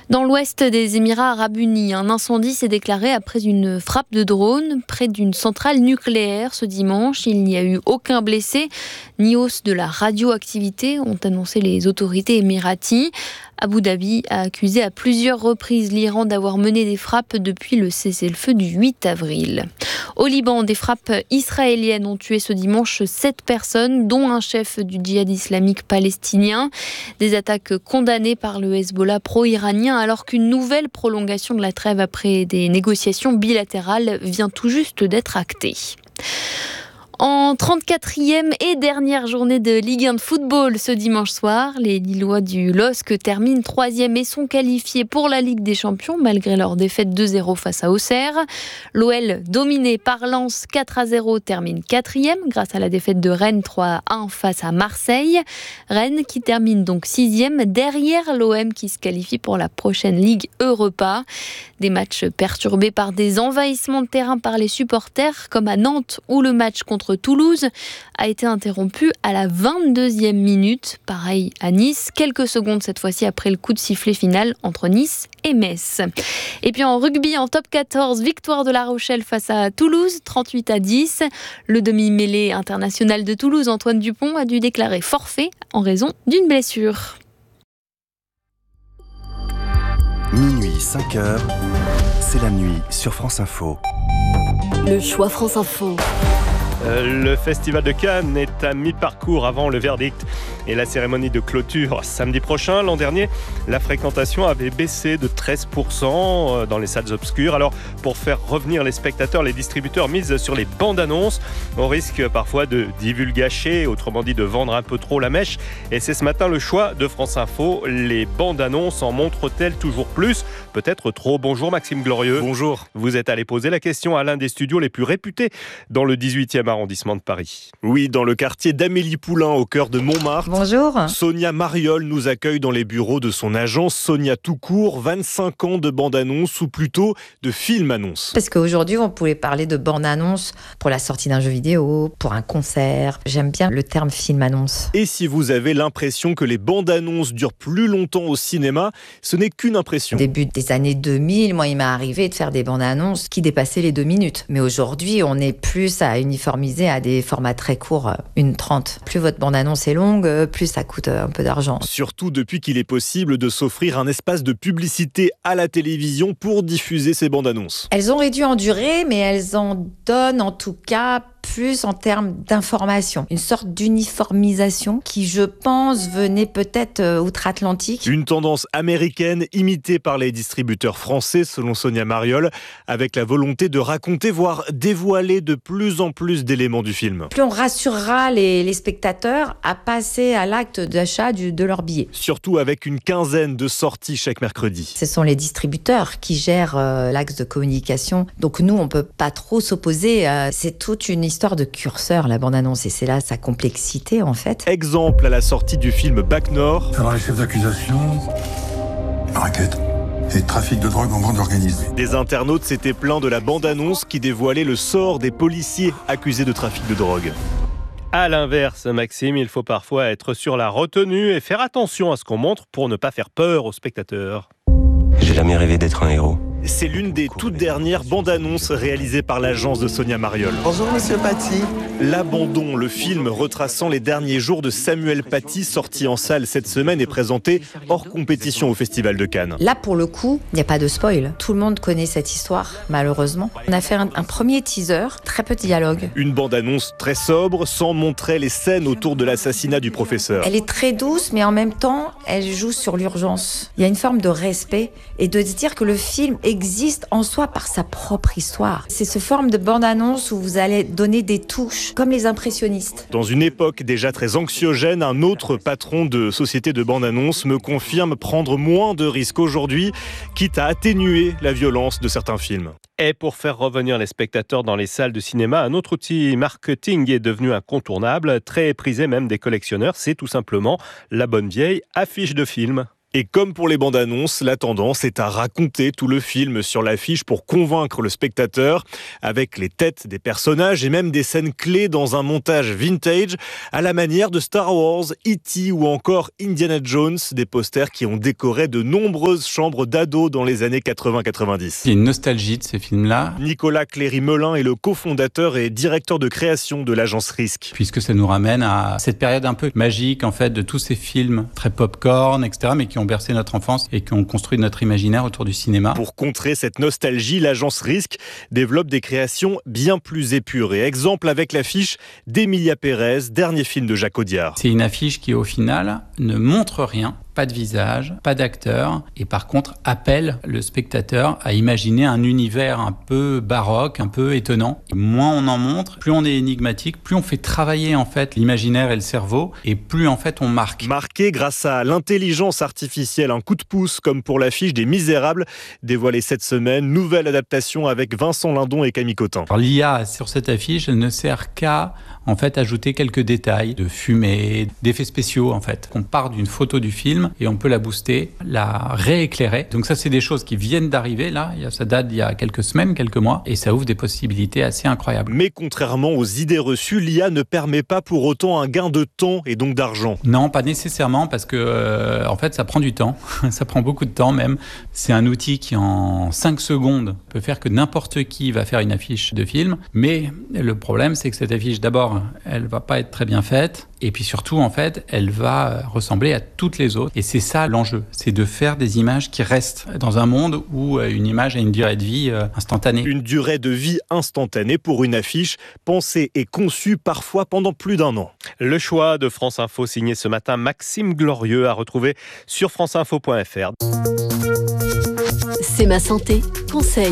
Dans l'ouest des Émirats arabes unis, un incendie s'est déclaré après une frappe de drone près d'une centrale nucléaire ce dimanche. Il n'y a eu aucun blessé ni hausse de la radioactivité, ont annoncé les autorités émiraties. Abu Dhabi a accusé à plusieurs reprises l'Iran d'avoir mené des frappes depuis le cessez-le-feu du 8 avril. Au Liban, des frappes israéliennes ont tué ce dimanche 7 personnes, dont un chef du djihad islamique palestinien. Des attaques condamnées par le Hezbollah pro-iranien, alors qu'une nouvelle prolongation de la trêve après des négociations bilatérales vient tout juste d'être actée. En 34e et dernière journée de Ligue 1 de football ce dimanche soir, les Lillois du LOSC terminent 3e et sont qualifiés pour la Ligue des Champions malgré leur défaite 2-0 face à Auxerre. L'OL, dominé par Lens 4-0, termine 4e grâce à la défaite de Rennes 3-1 face à Marseille. Rennes qui termine donc 6e derrière l'OM qui se qualifie pour la prochaine Ligue Europa. Des matchs perturbés par des envahissements de terrain par les supporters comme à Nantes où le match contre Toulouse a été interrompu à la 22e minute. Pareil à Nice, quelques secondes cette fois-ci après le coup de sifflet final entre Nice et Metz. Et puis en rugby, en top 14, victoire de La Rochelle face à Toulouse, 38-10. Le demi-mêlée international de Toulouse, Antoine Dupont, a dû déclarer forfait en raison d'une blessure. Minuit 5h, c'est la nuit sur France Info. Le choix France Info. Le festival de Cannes est à mi-parcours avant le verdict et la cérémonie de clôture samedi prochain. L'an dernier, la fréquentation avait baissé de 13% dans les salles obscures. Alors, pour faire revenir les spectateurs, les distributeurs misent sur les bandes annonces, au risque parfois de divulgacher, autrement dit de vendre un peu trop la mèche. Et c'est ce matin le choix de France Info. Les bandes annonces en montrent-elles toujours plus ? Peut-être trop. Bonjour Maxime Glorieux. Bonjour. Vous êtes allé poser la question à l'un des studios les plus réputés dans le 18e arrondissement de Paris. Oui, dans le quartier d'Amélie Poulain, au cœur de Montmartre. Bonjour. Sonia Mariol nous accueille dans les bureaux de son agence Sonia Toucourt. 25 ans de bande-annonce ou plutôt de film-annonce. Parce qu'aujourd'hui, on pouvait parler de bande-annonce pour la sortie d'un jeu vidéo, pour un concert. J'aime bien le terme film-annonce. Et si vous avez l'impression que les bandes-annonces durent plus longtemps au cinéma, ce n'est qu'une impression. Au début des années 2000, moi, il m'est arrivé de faire des bandes-annonces qui dépassaient les 2 minutes. Mais aujourd'hui, on est plus à uniformiser à des formats très courts, 1:30. Plus votre bande-annonce est longue, plus ça coûte un peu d'argent. Surtout depuis qu'il est possible de s'offrir un espace de publicité à la télévision pour diffuser ces bandes-annonces. Elles ont réduit en durée, mais elles en donnent en tout cas plus en termes d'information. Une sorte d'uniformisation qui, je pense, venait peut-être outre-Atlantique. Une tendance américaine imitée par les distributeurs français, selon Sonia Mariol, avec la volonté de raconter, voire dévoiler de plus en plus d'éléments du film. Plus on rassurera les spectateurs à passer à l'acte d'achat de leur billet. Surtout avec une quinzaine de sorties chaque mercredi. Ce sont les distributeurs qui gèrent l'axe de communication. Donc nous, on ne peut pas trop s'opposer. C'est toute une histoire de curseur, la bande-annonce, et c'est là sa complexité en fait. Exemple à la sortie du film Bac Nord. Alors les chefs d'accusation, raquette et trafic de drogue en bande organisée. Des internautes s'étaient plaints de la bande-annonce qui dévoilait le sort des policiers accusés de trafic de drogue. À l'inverse, Maxime, il faut parfois être sur la retenue et faire attention à ce qu'on montre pour ne pas faire peur aux spectateurs. J'ai jamais rêvé d'être un héros. C'est l'une des toutes dernières bandes-annonces réalisées par l'agence de Sonia Mariol. Bonjour Monsieur Paty. L'Abandon, le film retraçant les derniers jours de Samuel Paty, sorti en salle cette semaine et présenté hors compétition au Festival de Cannes. Là, pour le coup, il n'y a pas de spoil. Tout le monde connaît cette histoire, malheureusement. On a fait un premier teaser, très peu de dialogue. Une bande-annonce très sobre, sans montrer les scènes autour de l'assassinat du professeur. Elle est très douce, mais en même temps, elle joue sur l'urgence. Il y a une forme de respect et de se dire que le film existe en soi par sa propre histoire. C'est ce forme de bande-annonce où vous allez donner des touches, comme les impressionnistes. Dans une époque déjà très anxiogène, un autre patron de société de bande-annonce me confirme prendre moins de risques aujourd'hui, quitte à atténuer la violence de certains films. Et pour faire revenir les spectateurs dans les salles de cinéma, un autre outil marketing est devenu incontournable, très prisé même des collectionneurs, c'est tout simplement la bonne vieille affiche de film. Et comme pour les bandes annonces, la tendance est à raconter tout le film sur l'affiche pour convaincre le spectateur, avec les têtes des personnages et même des scènes clés dans un montage vintage, à la manière de Star Wars, E.T. ou encore Indiana Jones, des posters qui ont décoré de nombreuses chambres d'ados dans les années 80-90. Il y a une nostalgie de ces films-là. Nicolas Cléry-Melin est le cofondateur et directeur de création de l'agence Risque. Puisque ça nous ramène à cette période un peu magique, en fait, de tous ces films très pop-corn, etc., mais qui ont bercé notre enfance et qui ont construit notre imaginaire autour du cinéma. Pour contrer cette nostalgie, l'agence Risque développe des créations bien plus épurées. Exemple avec l'affiche d'Emilia Pérez, dernier film de Jacques Audiard. C'est une affiche qui, au final, ne montre rien. Pas de visage, pas d'acteur, et par contre appelle le spectateur à imaginer un univers un peu baroque, un peu étonnant. Et moins on en montre, plus on est énigmatique, plus on fait travailler en fait l'imaginaire et le cerveau, et plus en fait on marque. Marqué grâce à l'intelligence artificielle, un coup de pouce comme pour l'affiche des Misérables, dévoilée cette semaine, nouvelle adaptation avec Vincent Lindon et Camille Cotin. Alors, l'IA sur cette affiche, elle ne sert qu'à en fait ajouter quelques détails de fumée, d'effets spéciaux en fait. On part d'une photo du film et on peut la booster, la rééclairer. Donc ça, c'est des choses qui viennent d'arriver là. Ça date d'il y a quelques semaines, quelques mois, et ça ouvre des possibilités assez incroyables. Mais contrairement aux idées reçues, l'IA ne permet pas pour autant un gain de temps et donc d'argent. Non, pas nécessairement, parce que en fait, ça prend du temps. Ça prend beaucoup de temps même. C'est un outil qui, en 5 secondes, peut faire que n'importe qui va faire une affiche de film. Mais le problème, c'est que cette affiche, d'abord, elle va pas être très bien faite. Et puis surtout, en fait, elle va ressembler à toutes les autres. Et c'est ça l'enjeu, c'est de faire des images qui restent dans un monde où une image a une durée de vie instantanée. Une durée de vie instantanée pour une affiche pensée et conçue parfois pendant plus d'1 an. Le choix de France Info signé ce matin Maxime Glorieux à retrouver sur franceinfo.fr. C'est ma santé, conseil.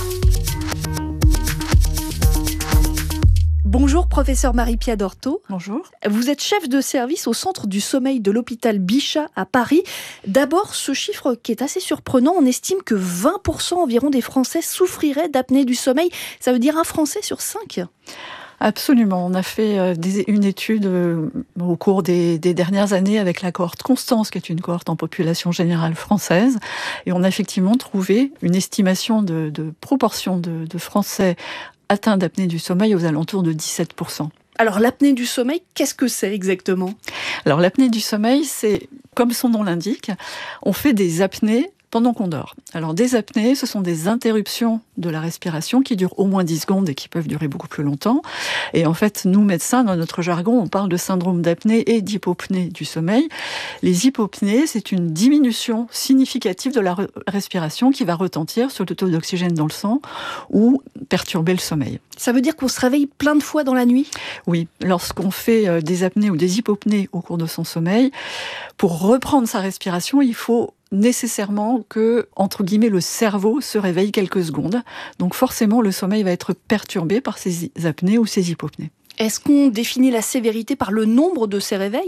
Bonjour professeur Marie-Pia Dorto. Bonjour. Vous êtes chef de service au centre du sommeil de l'hôpital Bichat à Paris. D'abord, ce chiffre qui est assez surprenant, on estime que 20% environ des Français souffriraient d'apnée du sommeil. Ça veut dire un Français sur 5 ? Absolument. On a fait une étude au cours des dernières années avec la cohorte Constance, qui est une cohorte en population générale française. Et on a effectivement trouvé une estimation de proportion de Français atteints d'apnée du sommeil aux alentours de 17%. Alors l'apnée du sommeil, qu'est-ce que c'est exactement ? Alors l'apnée du sommeil, c'est, comme son nom l'indique, on fait des apnées pendant qu'on dort. Alors des apnées, ce sont des interruptions de la respiration qui durent au moins 10 secondes et qui peuvent durer beaucoup plus longtemps. Et en fait, nous médecins, dans notre jargon, on parle de syndrome d'apnée et d'hypopnée du sommeil. Les hypopnées, c'est une diminution significative de la respiration qui va retentir sur le taux d'oxygène dans le sang ou perturber le sommeil. Ça veut dire qu'on se réveille plein de fois dans la nuit ? Oui, lorsqu'on fait des apnées ou des hypopnées au cours de son sommeil, pour reprendre sa respiration, il faut nécessairement que, entre guillemets, le cerveau se réveille quelques secondes. Donc forcément, le sommeil va être perturbé par ces apnées ou ces hypopnées. Est-ce qu'on définit la sévérité par le nombre de ces réveils ?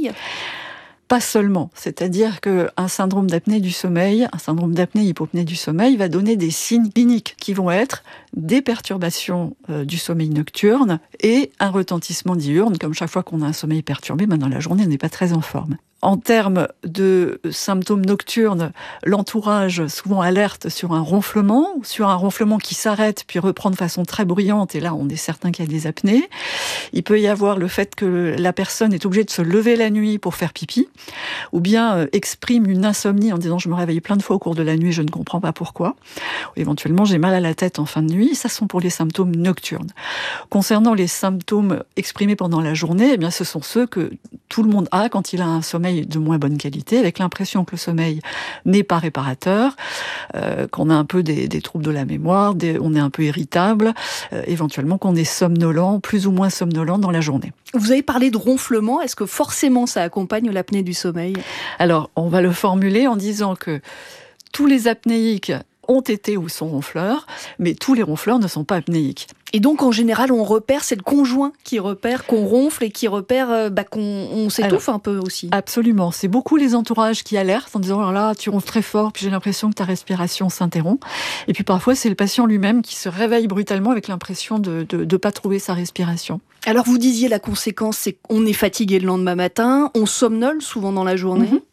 Pas seulement, c'est-à-dire qu'un syndrome d'apnée du sommeil, un syndrome d'apnée-hypopnée du sommeil va donner des signes cliniques qui vont être des perturbations du sommeil nocturne et un retentissement diurne, comme chaque fois qu'on a un sommeil perturbé, dans la journée on n'est pas très en forme. En termes de symptômes nocturnes, l'entourage souvent alerte sur un ronflement qui s'arrête puis reprend de façon très bruyante, et là on est certain qu'il y a des apnées. Il peut y avoir le fait que la personne est obligée de se lever la nuit pour faire pipi, ou bien exprime une insomnie en disant « je me réveille plein de fois au cours de la nuit, je ne comprends pas pourquoi ». Éventuellement, j'ai mal à la tête en fin de nuit, ça sont pour les symptômes nocturnes. Concernant les symptômes exprimés pendant la journée, eh bien, ce sont ceux que tout le monde a quand il a un sommeil de moins bonne qualité, avec l'impression que le sommeil n'est pas réparateur, qu'on a un peu des troubles de la mémoire, on est un peu irritable, éventuellement qu'on est somnolent, plus ou moins somnolent dans la journée. Vous avez parlé de ronflement, est-ce que forcément ça accompagne l'apnée du sommeil ? Alors, on va le formuler en disant que tous les apnéiques ont été ou sont ronfleurs, mais tous les ronfleurs ne sont pas apnéiques. Et donc, en général, on repère, c'est le conjoint qui repère qu'on ronfle et qui repère qu'on s'étouffe un peu aussi. Absolument. C'est beaucoup les entourages qui alertent en disant « oh là, tu ronfles très fort, puis j'ai l'impression que ta respiration s'interrompt ». Et puis parfois, c'est le patient lui-même qui se réveille brutalement avec l'impression de ne pas trouver sa respiration. Alors, vous disiez la conséquence, c'est qu'on est fatigué le lendemain matin, on somnole souvent dans la journée.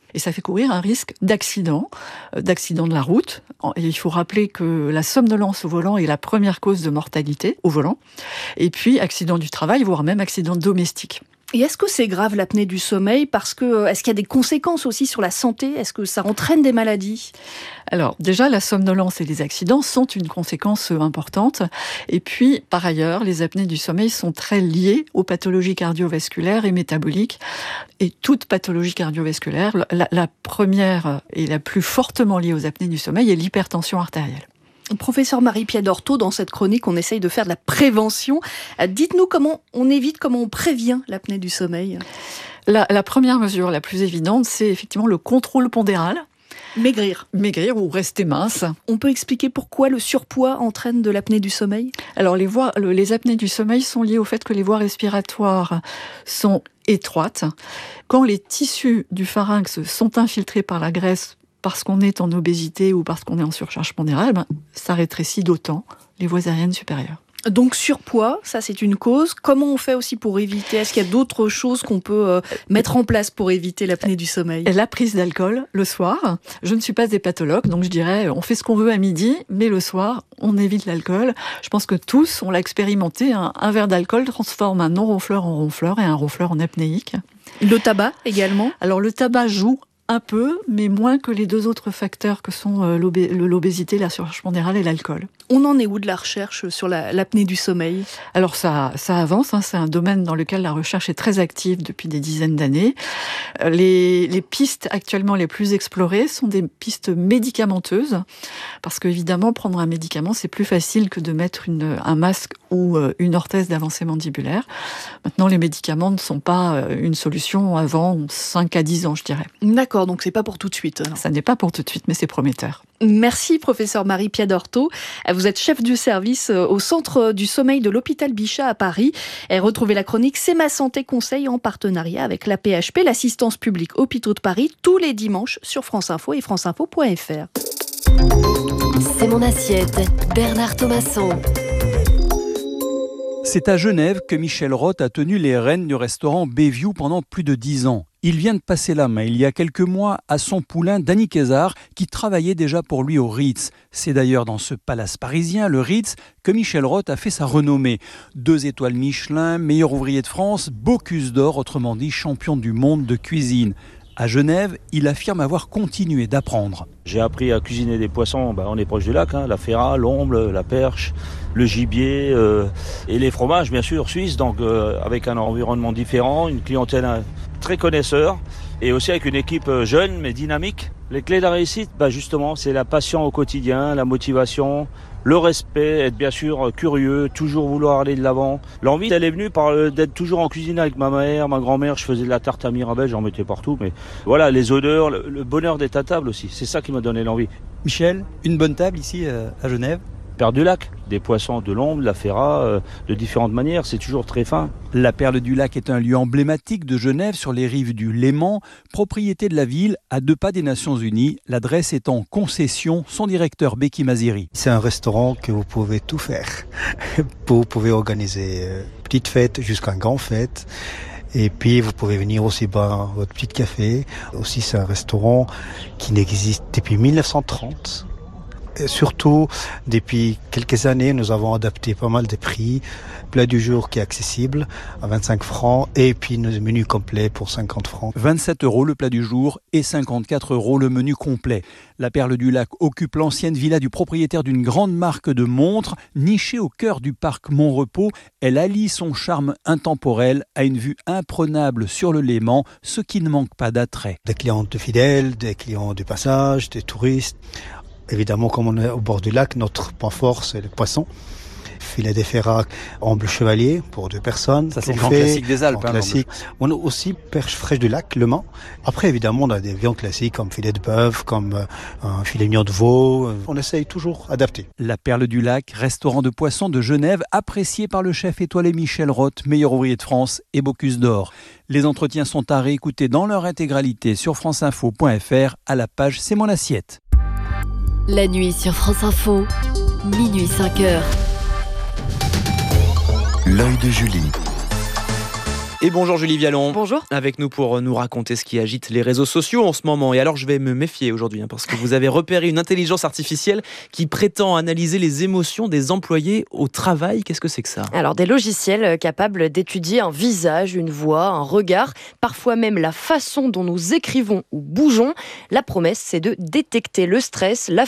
Et ça fait courir un risque d'accident de la route. Et il faut rappeler que la somnolence au volant est la première cause de mortalité au volant. Et puis, accident du travail, voire même accident domestique. Et est-ce que c'est grave l'apnée du sommeil ? Est-ce qu'il y a des conséquences aussi sur la santé ? Est-ce que ça entraîne des maladies ? Alors déjà, la somnolence et les accidents sont une conséquence importante. Et puis, par ailleurs, les apnées du sommeil sont très liées aux pathologies cardiovasculaires et métaboliques. Et toute pathologie cardiovasculaire, la première et la plus fortement liée aux apnées du sommeil est l'hypertension artérielle. Professeur Marie-Pierre Dorteau, dans cette chronique, on essaye de faire de la prévention. Dites-nous comment on prévient l'apnée du sommeil. La première mesure, la plus évidente, c'est effectivement le contrôle pondéral. Maigrir ou rester mince. On peut expliquer pourquoi le surpoids entraîne de l'apnée du sommeil ? Alors les apnées du sommeil sont liées au fait que les voies respiratoires sont étroites. Quand les tissus du pharynx sont infiltrés par la graisse, parce qu'on est en obésité ou parce qu'on est en surcharge pondérale, ça rétrécit d'autant les voies aériennes supérieures. Donc surpoids, ça c'est une cause. Comment on fait aussi pour éviter ? Est-ce qu'il y a d'autres choses qu'on peut mettre en place pour éviter l'apnée du sommeil ? La prise d'alcool le soir. Je ne suis pas hépatologue, donc je dirais on fait ce qu'on veut à midi, mais le soir, on évite l'alcool. Je pense que tous, on l'a expérimenté. Un verre d'alcool transforme un non-ronfleur en ronfleur et un ronfleur en apnéique. Le tabac également ? Alors le tabac joue un peu, mais moins que les deux autres facteurs que sont l'obésité, la surcharge pondérale et l'alcool. On en est où de la recherche sur l'apnée du sommeil ? Alors ça avance, c'est un domaine dans lequel la recherche est très active depuis des dizaines d'années. Les pistes actuellement les plus explorées sont des pistes médicamenteuses, parce qu'évidemment, prendre un médicament, c'est plus facile que de mettre un masque ou une orthèse d'avancée mandibulaire. Maintenant, les médicaments ne sont pas une solution avant 5 à 10 ans, je dirais. D'accord, donc c'est pas pour tout de suite. Ça n'est pas pour tout de suite, mais c'est prometteur. Merci, professeur Marie-Pierre Dorteau. Vous êtes chef du service au Centre du sommeil de l'hôpital Bichat à Paris. Et retrouvez la chronique C'est ma santé conseil en partenariat avec l'AP-HP, l'assistance publique hôpitaux de Paris, tous les dimanches sur France Info et franceinfo.fr. C'est mon assiette, Bernard Thomasson. C'est à Genève que Michel Roth a tenu les rênes du restaurant Bayview pendant plus de 10 ans. Il vient de passer la main il y a quelques mois à son poulain Danny Kézard qui travaillait déjà pour lui au Ritz. C'est d'ailleurs dans ce palace parisien, le Ritz, que Michel Roth a fait sa renommée. 2 étoiles Michelin, meilleur ouvrier de France, Bocuse d'Or, autrement dit champion du monde de cuisine. À Genève, il affirme avoir continué d'apprendre. J'ai appris à cuisiner des poissons, on est proche du lac, la ferra, l'omble, la perche, le gibier et les fromages bien sûr suisses, donc avec un environnement différent, une clientèle très connaisseur et aussi avec une équipe jeune mais dynamique. Les clés de la réussite, justement, c'est la passion au quotidien, la motivation, le respect, être bien sûr curieux, toujours vouloir aller de l'avant. L'envie, elle est venue d'être toujours en cuisine avec ma mère, ma grand-mère. Je faisais de la tarte à Mirabelle, j'en mettais partout. Mais voilà, les odeurs, le bonheur d'être à table aussi. C'est ça qui m'a donné l'envie. Michel, une bonne table ici à Genève ? Perle du Lac, des poissons de l'ombre, la ferra, de différentes manières, c'est toujours très fin. La Perle du Lac est un lieu emblématique de Genève sur les rives du Léman, propriété de la ville à 2 pas des Nations Unies. L'adresse est en concession, son directeur Becky Maziri. C'est un restaurant que vous pouvez tout faire. Vous pouvez organiser petite fête jusqu'à une grande fête. Et puis, vous pouvez venir aussi boire votre petit café. Aussi, c'est un restaurant qui n'existe depuis 1930. Et surtout, depuis quelques années, nous avons adapté pas mal de prix. Plat du jour qui est accessible à 25 francs et puis nos menus complets pour 50 francs. 27 € le plat du jour et 54 € le menu complet. La Perle du Lac occupe l'ancienne villa du propriétaire d'une grande marque de montres. Nichée au cœur du parc Montrepos, elle allie son charme intemporel à une vue imprenable sur le Léman, ce qui ne manque pas d'attrait. Des clients fidèles, des clients du passage, des touristes. Évidemment, comme on est au bord du lac, notre point fort, c'est le poisson. Filet de ferra, omble chevalier pour 2 personnes. Ça, c'est le grand classique des Alpes. Classique. On a aussi perche fraîche du lac, Le Mans. Après, évidemment, on a des viandes classiques comme filet de bœuf, comme un filet mignon de veau. On essaye toujours d'adapter. La Perle du Lac, restaurant de poissons de Genève, apprécié par le chef étoilé Michel Roth, meilleur ouvrier de France et Bocuse d'Or. Les entretiens sont à réécouter dans leur intégralité sur franceinfo.fr à la page C'est mon assiette. La nuit sur France Info, minuit 5h. L'œil de Julie. Et bonjour Julie Vialon. Bonjour. Avec nous pour nous raconter ce qui agite les réseaux sociaux en ce moment. Et alors je vais me méfier aujourd'hui parce que vous avez repéré une intelligence artificielle qui prétend analyser les émotions des employés au travail. Qu'est-ce que c'est que ça ? Alors des logiciels capables d'étudier un visage, une voix, un regard, parfois même la façon dont nous écrivons ou bougeons. La promesse, c'est de détecter le stress, la